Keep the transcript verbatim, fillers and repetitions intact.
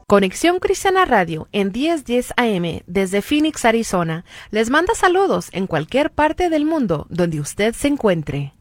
Conexión Cristiana Radio en diez diez A M desde Phoenix, Arizona, les manda saludos en cualquier parte del mundo donde usted se encuentre.